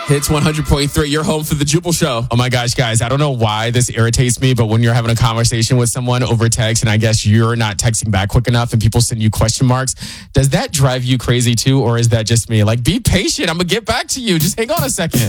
Hits 100.3, your home for the Jubal Show. Oh my gosh, guys, I don't know why this irritates me, but when you're having a conversation with someone over text and I guess you're not texting back quick enough and people send you question marks, does that drive you crazy too? Or is that just me? Like, be patient. I'm going to get back to you. Just hang on a second.